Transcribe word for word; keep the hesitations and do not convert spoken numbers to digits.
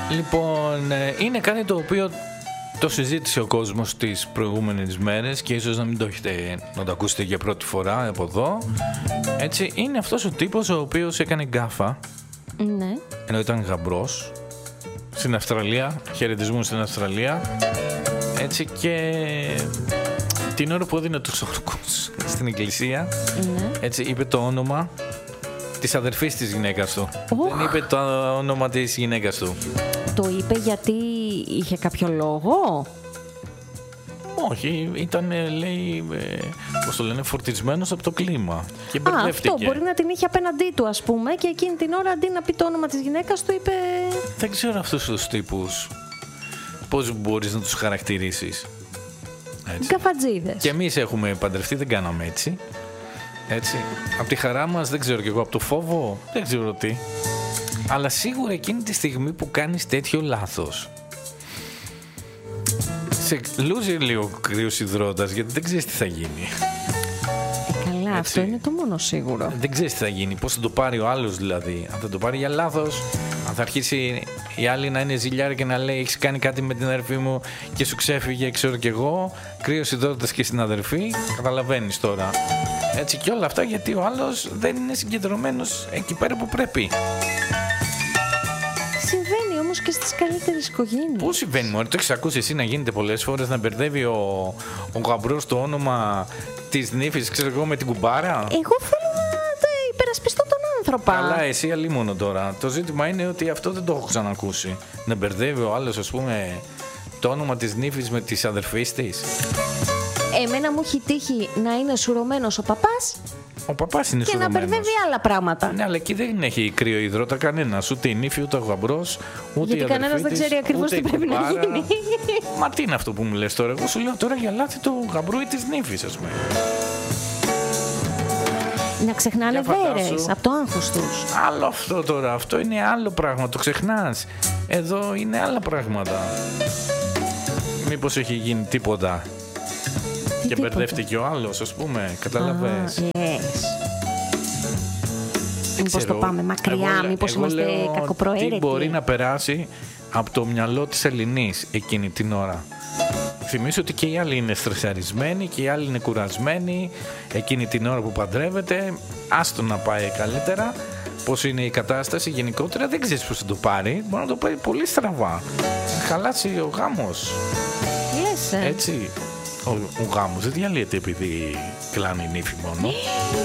Λοιπόν, είναι κάτι το οποίο το συζήτησε ο κόσμος τις προηγούμενες μέρες και ίσως να μην το έχετε, να το ακούσετε για πρώτη φορά από εδώ. Έτσι, είναι αυτός ο τύπος ο οποίος έκανε γκάφα, ναι, ενώ ήταν γαμπρός, στην Αυστραλία, χαιρετισμού στην Αυστραλία. Έτσι, και την ώρα που έδινε τους όρκους στην εκκλησία, ναι, έτσι, είπε το όνομα της αδερφής της γυναίκας του. Oh. Δεν είπε το όνομα της γυναίκας του. Το είπε γιατί είχε κάποιο λόγο? Όχι, ήταν, λέει, πώς το λένε, φορτισμένος από το κλίμα και μπερδεύτηκε. Α, αυτό μπορεί να την είχε απέναντί του, ας πούμε, και εκείνη την ώρα αντί να πει το όνομα της γυναίκας του είπε... Δεν ξέρω αυτούς τους τύπους πώς μπορείς να τους χαρακτηρίσεις. Καφατζίδες. Και εμείς έχουμε παντρευτεί, δεν κάναμε έτσι. Έτσι. Από τη χαρά μας, δεν ξέρω κι εγώ, από το φόβο, δεν ξέρω τι. Αλλά σίγουρα εκείνη τη στιγμή που κάνεις τέτοιο λάθος, σε λούζει λίγο κρύος υδρότας, γιατί δεν ξέρεις τι θα γίνει. Ε, καλά, έτσι. Αυτό είναι το μόνο σίγουρο. Δεν ξέρεις τι θα γίνει, πώς θα το πάρει ο άλλος δηλαδή. Αν θα το πάρει για λάθος, αν θα αρχίσει η άλλη να είναι ζηλιάρη και να λέει έχεις κάνει κάτι με την αδερφή μου και σου ξέφυγε, ξέρω κι εγώ, κρύος υδρότας και στην αδερφή, καταλαβαίνεις τώρα. Έτσι, και όλα αυτά γιατί ο άλλος δεν είναι συγκεντρωμένος εκεί πέρα που πρέπει. Συμβαίνει όμως και στις καλύτερες οικογένειες. Πού συμβαίνει, μωρέ, το έχεις ακούσει εσύ να γίνεται πολλές φορές, να μπερδεύει ο, ο γαμπρός το όνομα της νύφης, ξέρω εγώ, με την κουμπάρα? Εγώ θέλω να υπερασπιστώ τον άνθρωπο. Καλά, εσύ αλίμονο τώρα. Το ζήτημα είναι ότι αυτό δεν το έχω ξανακούσει. Να μπερδεύει ο άλλος, ας πούμε, το όνομα της νύφης με της αδερφής της. Εμένα μου έχει τύχει να είναι σουρωμένος ο παπάς. Ο παπάς είναι και σουρωμένος. Και να μπερδεύει άλλα πράγματα. Ναι, αλλά εκεί δεν έχει κρύο υδρότα κανένας. Ούτε η νύφη, ούτε ο γαμπρός, ούτε γιατί η αδερφή κανένας δεν ξέρει ακριβώς τι πρέπει κουμπάρα. να γίνει. Μα τι είναι αυτό που μου λες τώρα? Εγώ σου λέω τώρα για λάθη του γαμπρού ή της νύφης, ας πούμε. Να ξεχνάνε βέρες από το άγχος τους. Άλλο αυτό τώρα. Αυτό είναι άλλο πράγμα. Το ξεχνάς. Εδώ είναι άλλα πράγματα. Μήπως έχει γίνει τίποτα και μπερδεύτηκε ο άλλος, ας πούμε, καταλαβες. Ah, yes. Μήπως το πάμε μακριά, εγώ, μήπως εγώ είμαστε κακοπροαίρετοι. Τι μπορεί να περάσει από το μυαλό της Ελληνής εκείνη την ώρα. Θυμίσω ότι και οι άλλοι είναι στρεσαρισμένοι και οι άλλοι είναι κουρασμένοι εκείνη την ώρα που παντρεύεται. Άστο να πάει καλύτερα. Πώς είναι η κατάσταση γενικότερα, δεν ξέρεις πώς θα το πάρει. Μπορεί να το πάρει πολύ στραβά. Χαλάσει ο γάμος. Yes. Έτσι. Ο, ο γάμος δεν διαλύεται επειδή κλάνει η νύφη μόνο.